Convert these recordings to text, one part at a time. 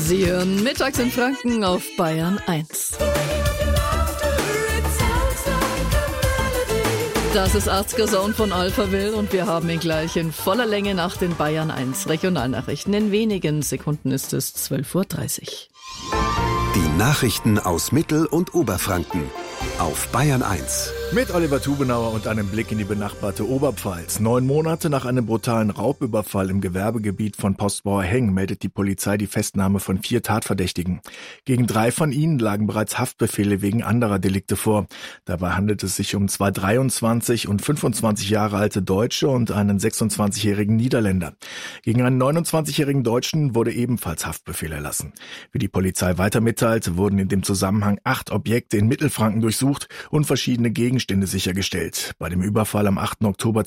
Sie hören mittags in Franken auf Bayern 1. Das ist 80er Zone von Alphaville und wir haben ihn gleich in voller Länge nach den Bayern 1 Regionalnachrichten. In wenigen Sekunden ist es 12:30 Uhr. Die Nachrichten aus Mittel- und Oberfranken auf Bayern 1. Mit Oliver Tubenauer und einem Blick in die benachbarte Oberpfalz. 9 Monate nach einem brutalen Raubüberfall im Gewerbegebiet von Postbauer-Hengen meldet die Polizei die Festnahme von 4 Tatverdächtigen. Gegen 3 von ihnen lagen bereits Haftbefehle wegen anderer Delikte vor. Dabei handelt es sich um 2 23 und 25 Jahre alte Deutsche und einen 26-jährigen Niederländer. Gegen einen 29-jährigen Deutschen wurde ebenfalls Haftbefehl erlassen. Wie die Polizei weiter mitteilt, wurden in dem Zusammenhang 8 Objekte in Mittelfranken durchsucht und verschiedene Gegenstände sichergestellt. Bei dem Überfall am 8. Oktober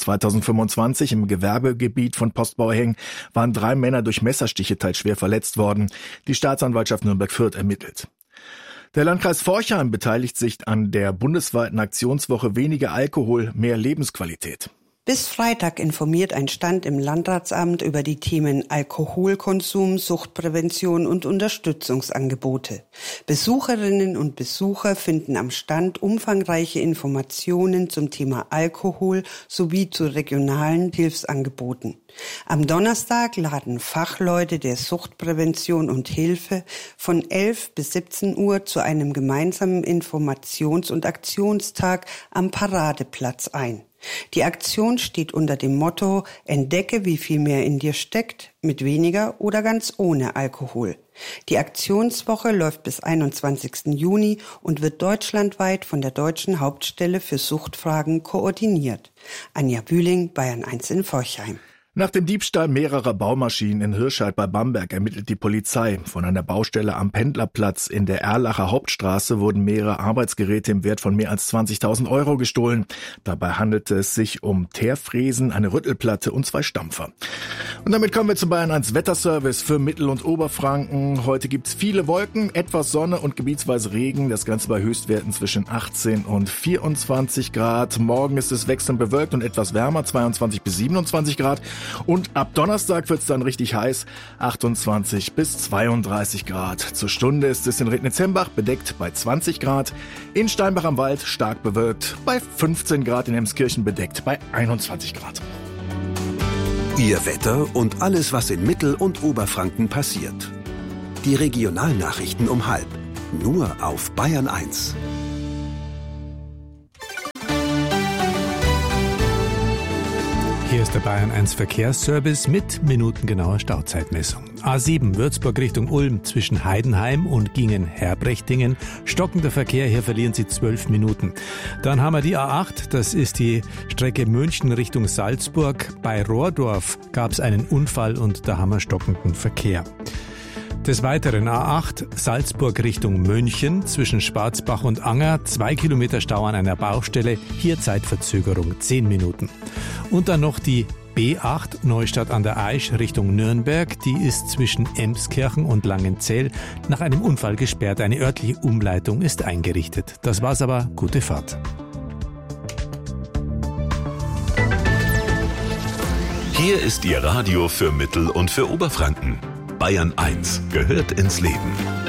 2025 im Gewerbegebiet von Postbauer-Hengen waren 3 Männer durch Messerstiche teils schwer verletzt worden. Die Staatsanwaltschaft Nürnberg-Fürth ermittelt. Der Landkreis Forchheim beteiligt sich an der bundesweiten Aktionswoche Weniger Alkohol, mehr Lebensqualität. Bis Freitag informiert ein Stand im Landratsamt über die Themen Alkoholkonsum, Suchtprävention und Unterstützungsangebote. Besucherinnen und Besucher finden am Stand umfangreiche Informationen zum Thema Alkohol sowie zu regionalen Hilfsangeboten. Am Donnerstag laden Fachleute der Suchtprävention und Hilfe von 11 bis 17 Uhr zu einem gemeinsamen Informations- und Aktionstag am Paradeplatz ein. Die Aktion steht unter dem Motto „Entdecke, wie viel mehr in dir steckt, mit weniger oder ganz ohne Alkohol". Die Aktionswoche läuft bis 21. Juni und wird deutschlandweit von der Deutschen Hauptstelle für Suchtfragen koordiniert. Anja Bühling, Bayern 1 in Forchheim. Nach dem Diebstahl mehrerer Baumaschinen in Hirscheid bei Bamberg ermittelt die Polizei. Von einer Baustelle am Pendlerplatz in der Erlacher Hauptstraße wurden mehrere Arbeitsgeräte im Wert von mehr als 20.000 Euro gestohlen. Dabei handelte es sich um Teerfräsen, eine Rüttelplatte und 2 Stampfer. Und damit kommen wir zum Bayern 1 Wetterservice für Mittel- und Oberfranken. Heute gibt's viele Wolken, etwas Sonne und gebietsweise Regen. Das Ganze bei Höchstwerten zwischen 18 und 24 Grad. Morgen ist es wechselnd bewölkt und etwas wärmer, 22 bis 27 Grad. Und ab Donnerstag wird's dann richtig heiß, 28 bis 32 Grad. Zur Stunde ist es in Rednitzembach bedeckt bei 20 Grad, in Steinbach am Wald stark bewölkt bei 15 Grad, in Emskirchen bedeckt bei 21 Grad. Ihr Wetter und alles, was in Mittel- und Oberfranken passiert. Die Regionalnachrichten um 12:30, nur auf Bayern 1. Hier ist der Bayern 1 Verkehrsservice mit minutengenauer Stauzeitmessung. A7 Würzburg Richtung Ulm zwischen Heidenheim und Gingen-Herbrechtingen. Stockender Verkehr, hier verlieren Sie 12 Minuten. Dann haben wir die A8, das ist die Strecke München Richtung Salzburg. Bei Rohrdorf gab es einen Unfall und da haben wir stockenden Verkehr. Des Weiteren A8 Salzburg Richtung München zwischen Schwarzbach und Anger, 2 Kilometer Stau an einer Baustelle, hier Zeitverzögerung 10 Minuten. Und dann noch die B8 Neustadt an der Aisch Richtung Nürnberg, die ist zwischen Emskirchen und Langenzell nach einem Unfall gesperrt. Eine örtliche Umleitung ist eingerichtet. Das war's aber, gute Fahrt. Hier ist Ihr Radio für Mittel- und für Oberfranken. Bayern 1 gehört ins Leben.